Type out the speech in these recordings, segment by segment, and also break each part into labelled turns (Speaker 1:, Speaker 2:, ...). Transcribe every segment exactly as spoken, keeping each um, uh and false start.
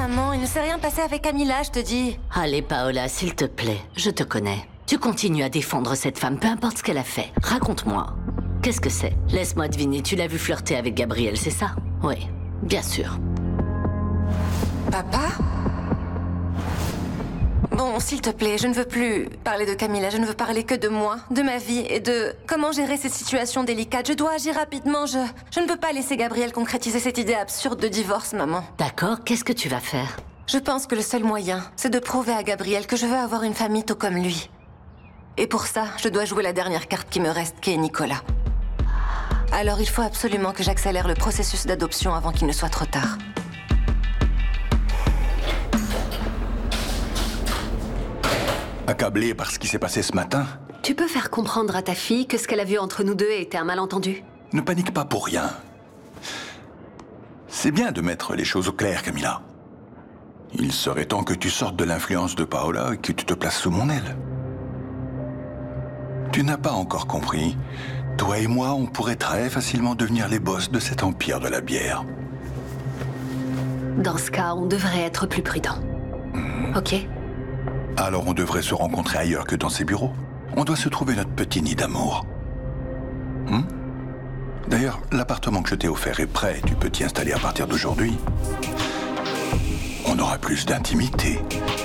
Speaker 1: maman, il ne s'est rien passé avec Camilla, je te dis.
Speaker 2: Allez, Paola, s'il te plaît, je te connais. Tu continues à défendre cette femme, peu importe ce qu'elle a fait. Raconte-moi. Qu'est-ce que c'est? Laisse-moi deviner, tu l'as vu flirter avec Gabriel, c'est ça? Oui, bien sûr.
Speaker 1: Papa? Bon, s'il te plaît, je ne veux plus parler de Camilla, je ne veux parler que de moi, de ma vie et de comment gérer cette situation délicate. Je dois agir rapidement, je... Je ne peux pas laisser Gabriel concrétiser cette idée absurde de divorce, maman.
Speaker 2: D'accord, qu'est-ce que tu vas faire?
Speaker 1: Je pense que le seul moyen, c'est de prouver à Gabriel que je veux avoir une famille tout comme lui. Et pour ça, je dois jouer la dernière carte qui me reste, qui est Nicolas. Alors il faut absolument que j'accélère le processus d'adoption avant qu'il ne soit trop tard.
Speaker 3: Accablé par ce qui s'est passé ce matin?
Speaker 4: Tu peux faire comprendre à ta fille que ce qu'elle a vu entre nous deux était un malentendu?
Speaker 3: Ne panique pas pour rien. C'est bien de mettre les choses au clair, Camilla. Il serait temps que tu sortes de l'influence de Paola et que tu te places sous mon aile. Tu n'as pas encore compris. Toi et moi, on pourrait très facilement devenir les boss de cet empire de la bière.
Speaker 4: Dans ce cas, on devrait être plus prudent. Mmh. Ok?
Speaker 3: Alors on devrait se rencontrer ailleurs que dans ces bureaux. On doit se trouver notre petit nid d'amour. Hmm? D'ailleurs, l'appartement que je t'ai offert est prêt. Tu peux t'y installer à partir d'aujourd'hui. On aura plus d'intimité.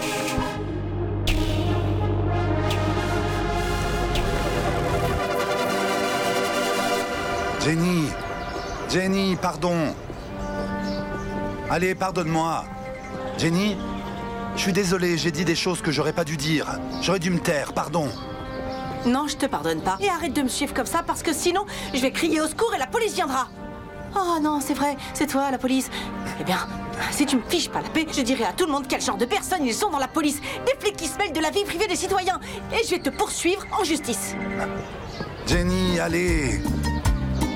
Speaker 5: Jenny! Jenny, pardon! Allez, pardonne-moi! Jenny? Je suis désolé, j'ai dit des choses que j'aurais pas dû dire. J'aurais dû me taire, pardon.
Speaker 6: Non, je te pardonne pas. Et arrête de me suivre comme ça, parce que sinon, je vais crier au secours et la police viendra. Oh non, c'est vrai, c'est toi, la police. Eh bien, si tu me fiches pas la paix, je dirai à tout le monde quel genre de personnes ils sont dans la police. Des flics qui se mêlent de la vie privée des citoyens. Et je vais te poursuivre en justice.
Speaker 5: Jenny, allez!